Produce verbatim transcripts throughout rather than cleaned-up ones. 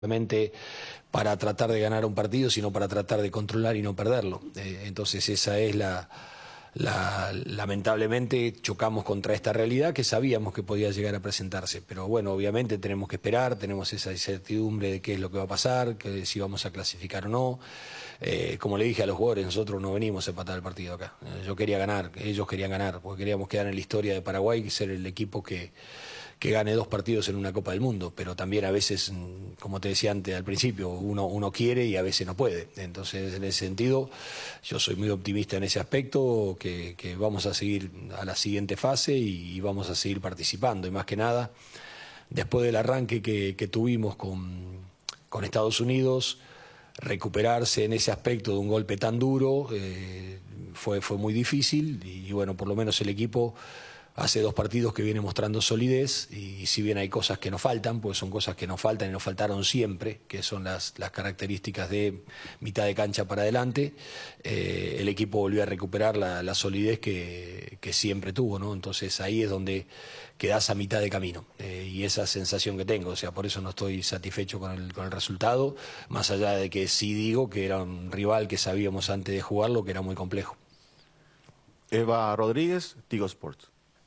Solamente para tratar de ganar un partido, sino para tratar de controlar y no perderlo. Eh, entonces esa es la, la... Lamentablemente chocamos contra esta realidad que sabíamos que podía llegar a presentarse. Pero bueno, obviamente tenemos que esperar, tenemos esa incertidumbre de qué es lo que va a pasar, que si vamos a clasificar o no. Eh, como le dije a los jugadores, nosotros no venimos a empatar el partido acá. Eh, yo quería ganar, ellos querían ganar, porque queríamos quedar en la historia de Paraguay y ser el equipo que... que gane dos partidos en una Copa del Mundo, pero también a veces, como te decía antes al principio, uno, uno quiere y a veces no puede. Entonces, en ese sentido, yo soy muy optimista en ese aspecto, que, que vamos a seguir a la siguiente fase y, y vamos a seguir participando. Y más que nada, después del arranque que, que tuvimos con, con Estados Unidos, recuperarse en ese aspecto de un golpe tan duro eh, fue, fue muy difícil y, y bueno, por lo menos el equipo... Hace dos partidos que viene mostrando solidez y si bien hay cosas que nos faltan, pues son cosas que nos faltan y nos faltaron siempre, que son las, las características de mitad de cancha para adelante, eh, el equipo volvió a recuperar la, la solidez que, que siempre tuvo, ¿no? Entonces ahí es donde quedás a mitad de camino eh, y esa sensación que tengo, o sea, por eso no estoy satisfecho con el, con el resultado, más allá de que sí digo que era un rival que sabíamos antes de jugarlo, que era muy complejo. Eva Rodríguez, Tigo Sports.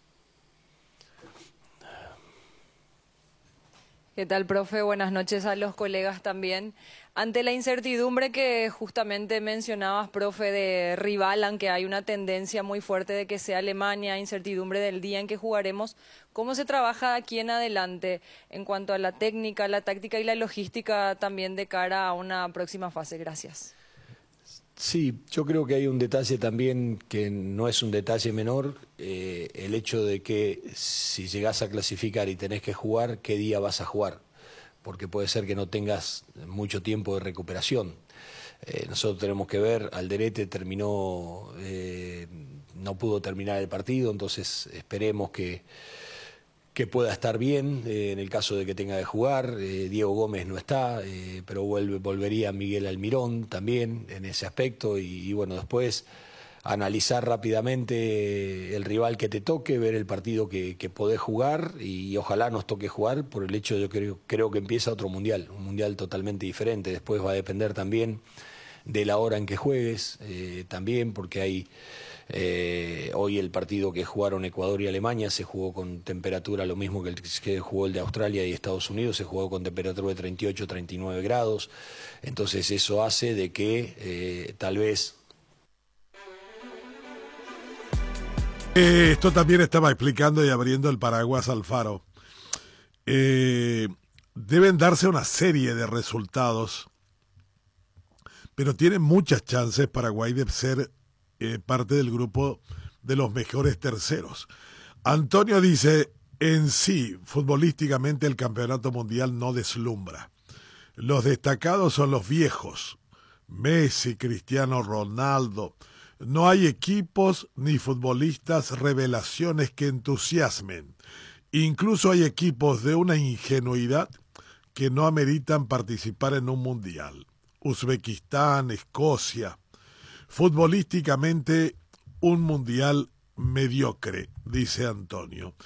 ¿Qué tal, profe? Buenas noches a los colegas también. Ante la incertidumbre que justamente mencionabas, profe, de rival, aunque hay una tendencia muy fuerte de que sea Alemania, incertidumbre del día en que jugaremos, ¿cómo se trabaja de aquí en adelante en cuanto a la técnica, la táctica y la logística también de cara a una próxima fase? Gracias. Sí, yo creo que hay un detalle también que no es un detalle menor, eh, el hecho de que si llegás a clasificar y tenés que jugar, ¿qué día vas a jugar? Porque puede ser que no tengas mucho tiempo de recuperación. Eh, nosotros tenemos que ver, Alderete terminó, eh, no pudo terminar el partido, entonces esperemos que... que pueda estar bien eh, en el caso de que tenga que jugar. eh, Diego Gómez no está, eh, pero vuelve, volvería Miguel Almirón también en ese aspecto y, y bueno, después analizar rápidamente el rival que te toque, ver el partido que, que podés jugar y, y ojalá nos toque jugar por el hecho, yo creo, creo que empieza otro mundial, un mundial totalmente diferente, después va a depender también de la hora en que juegues, eh, también porque hay... Eh, hoy el partido que jugaron Ecuador y Alemania se jugó con temperatura lo mismo que el que jugó el de Australia y Estados Unidos, se jugó con temperatura de treinta y ocho, treinta y nueve grados, entonces eso hace de que eh, tal vez... Eh, esto también estaba explicando y abriendo el paraguas Alfaro. Eh, deben darse una serie de resultados, pero tiene muchas chances Paraguay de ser Eh, parte del grupo de los mejores terceros. Antonio dice, en sí, futbolísticamente el campeonato mundial no deslumbra. Los destacados son los viejos, Messi, Cristiano Ronaldo. No hay equipos ni futbolistas revelaciones que entusiasmen. Incluso hay equipos de una ingenuidad que no ameritan participar en un mundial. Uzbekistán, Escocia. Futbolísticamente, un mundial mediocre, dice Antonio.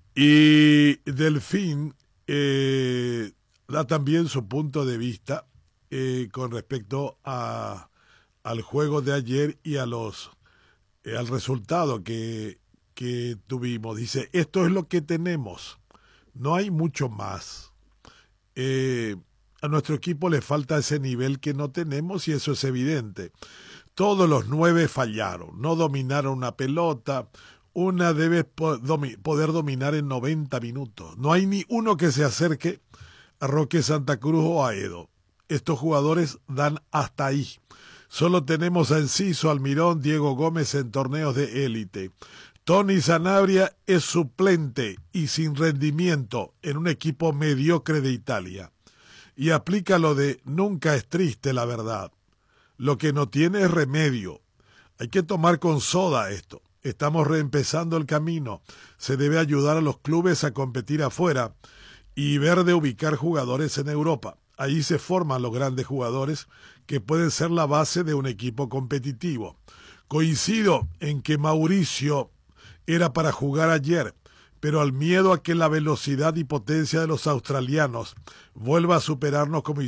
Y Delfín eh, da también su punto de vista eh, con respecto a, al juego de ayer y a los eh, al resultado que, que tuvimos. Dice, esto es lo que tenemos, no hay mucho más. Eh, a nuestro equipo le falta ese nivel que no tenemos y eso es evidente. Todos los nueve fallaron, no dominaron una pelota, una debe poder dominar en noventa minutos. No hay ni uno que se acerque a Roque Santa Cruz o a Edo. Estos jugadores dan hasta ahí. Solo tenemos a Enciso, Almirón, Diego Gómez en torneos de élite. Tony Sanabria es suplente y sin rendimiento en un equipo mediocre de Italia. Y aplica lo de nunca es triste la verdad. Lo que no tiene es remedio. Hay que tomar con soda esto. Estamos reempezando el camino. Se debe ayudar a los clubes a competir afuera y ver de ubicar jugadores en Europa. Ahí se forman los grandes jugadores que pueden ser la base de un equipo competitivo. Coincido en que Mauricio era para jugar ayer, pero al miedo a que la velocidad y potencia de los australianos vuelva a superarnos como